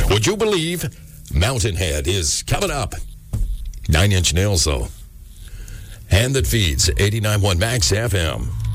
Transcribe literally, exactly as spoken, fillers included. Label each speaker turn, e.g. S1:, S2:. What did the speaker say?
S1: Would you believe Mountain Head is coming up? Nine Inch Nails, though. Hand That Feeds, eighty-nine point one Max F M.